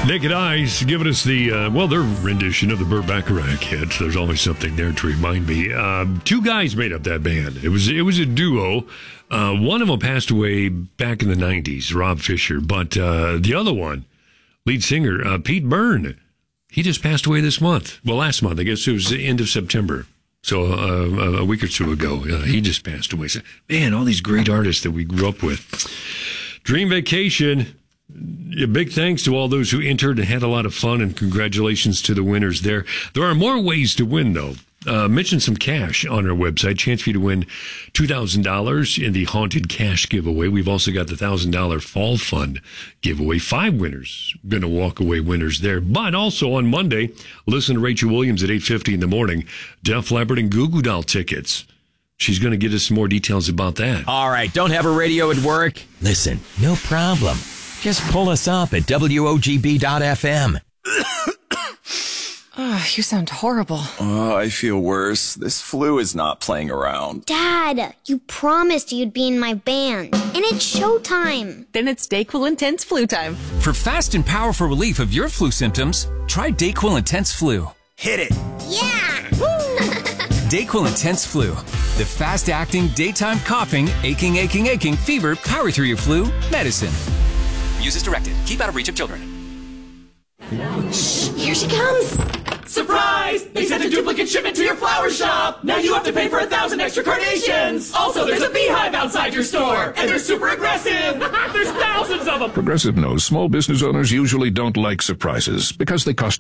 Naked Eyes giving us the, their rendition of the Burt Bacharach hits. There's always something there to remind me. Two guys made up that band. It was a duo. One of them passed away back in the 90s, Rob Fisher. But the other one, lead singer, Pete Byrne, he just passed away this month. Well, last month. I guess it was the end of September. So a week or two ago, he just passed away. So, man, all these great artists that we grew up with. Dream Vacation. A big thanks to all those who entered and had a lot of fun, and congratulations to the winners there. There are more ways to win, though. Mention some cash on our website. Chance for you to win $2,000 in the Haunted Cash giveaway. We've also got the $1,000 Fall Fund giveaway. 5 winners going to walk away winners there. But also on Monday, listen to Rachel Williams at 8:50 in the morning. Def Leppard and Goo Goo Doll tickets. She's going to get us some more details about that. All right, don't have a radio at work? Listen, no problem. Just pull us up at WOGB.FM. Oh, you sound horrible. Oh, I feel worse. This flu is not playing around. Dad, you promised you'd be in my band. And it's showtime. Then it's DayQuil Intense Flu time. For fast and powerful relief of your flu symptoms, try DayQuil Intense Flu. Hit it. Yeah! DayQuil Intense Flu. The fast-acting, daytime coughing, aching, fever, power through your flu medicine. Use as directed. Keep out of reach of children. Shh, here she comes. Surprise! They sent a duplicate shipment to your flower shop! Now you have to pay for 1,000 extra carnations! Also, there's a beehive outside your store! And they're super aggressive! There's thousands of them! Progressive knows small business owners usually don't like surprises because they cost